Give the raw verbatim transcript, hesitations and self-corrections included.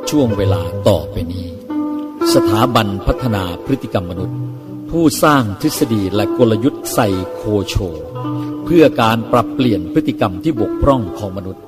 ช่วงเวลาต่อไปนี้สถาบันพัฒนาพฤติกรรมมนุษย์ผู้สร้างทฤษฎีและกลยุทธ์ไซโคโชเพื่อการปรับเปลี่ยนพฤติกรรมที่บกพร่องของมนุษย์